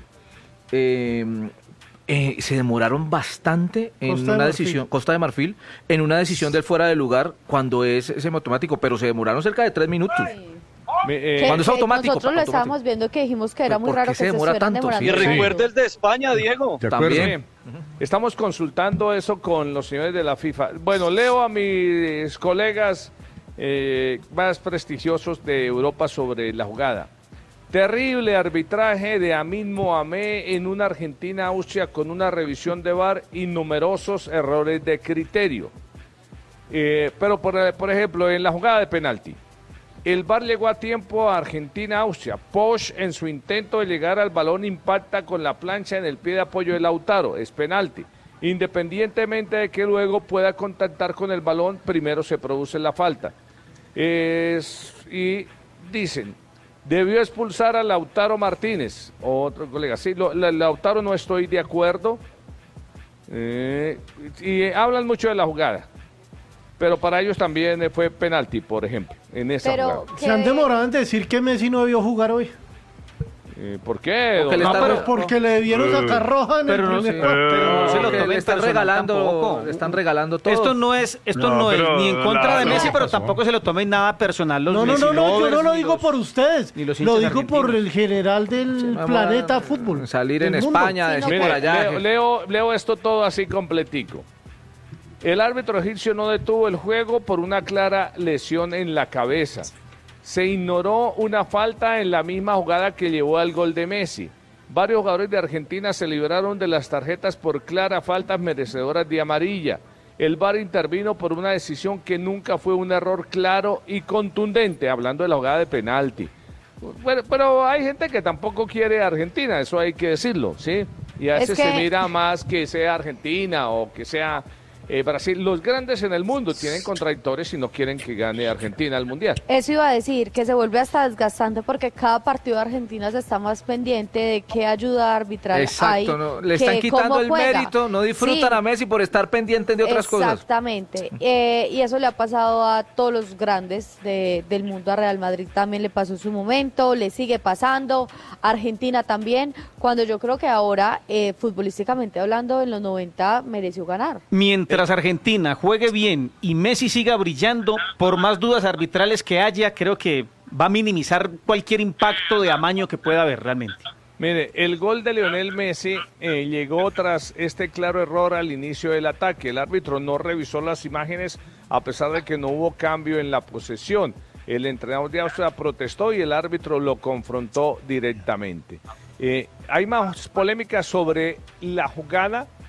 Se demoraron bastante en una decisión, Costa de Marfil, en una decisión del fuera de lugar cuando es semiautomático, pero se demoraron cerca de 3 minutos. Cuando es automático. Nosotros lo estábamos viendo que dijimos que era muy raro que se demora tanto. Y recuerda el de España, Diego. También. Estamos consultando eso con los señores de la FIFA. Bueno, leo a mis colegas más prestigiosos de Europa sobre la jugada. Terrible arbitraje de Amin Mohamed en una Argentina-Austria con una revisión de VAR y numerosos errores de criterio. Pero, por ejemplo, en la jugada de penalti, el VAR llegó a tiempo a Argentina-Austria. Posch, en su intento de llegar al balón, impacta con la plancha en el pie de apoyo de Lautaro. Es penalti. Independientemente de que luego pueda contactar con el balón, primero se produce la falta. Y dicen... Debió expulsar a Lautaro Martínez, otro colega. Sí, Lautaro no estoy de acuerdo. Y hablan mucho de la jugada. Pero para ellos también fue penalti, por ejemplo, en esa jugada. Se han demorado en decir que Messi no debió jugar hoy. ¿Por qué? Porque le dieron saca roja en el primer cuarto. Le están regalando todo. Esto no es ni en contra de Messi, pero tampoco se lo tomen nada personal los No, yo no lo digo por ustedes, lo digo por el general del planeta fútbol. Salir en España, decir por allá. Leo esto todo así completico. El árbitro egipcio no detuvo el juego por una clara lesión en la cabeza. Se ignoró una falta en la misma jugada que llevó al gol de Messi. Varios jugadores de Argentina se libraron de las tarjetas por claras faltas merecedoras de amarilla. El VAR intervino por una decisión que nunca fue un error claro y contundente, hablando de la jugada de penalti. Bueno, pero hay gente que tampoco quiere a Argentina, eso hay que decirlo, ¿sí? Y a veces se mira más que sea Argentina o que sea Brasil. Los grandes en el mundo tienen contradictores y no quieren que gane Argentina al Mundial. Eso iba a decir, que se vuelve hasta desgastante porque cada partido de Argentina se está más pendiente de qué ayuda arbitral. Exacto, no, le están quitando el mérito, no disfrutan a Messi por estar pendientes de otras cosas. Exactamente, y eso le ha pasado a todos los grandes del mundo. A Real Madrid también le pasó en su momento, le sigue pasando, Argentina también, cuando yo creo que ahora, futbolísticamente hablando, en los 90 mereció ganar. Mientras Argentina juegue bien y Messi siga brillando, por más dudas arbitrales que haya, creo que va a minimizar cualquier impacto de amaño que pueda haber realmente. Mire, el gol de Lionel Messi llegó tras este claro error al inicio del ataque. El árbitro no revisó las imágenes a pesar de que no hubo cambio en la posesión. El entrenador de Austria protestó y el árbitro lo confrontó directamente. Hay más polémica sobre la jugada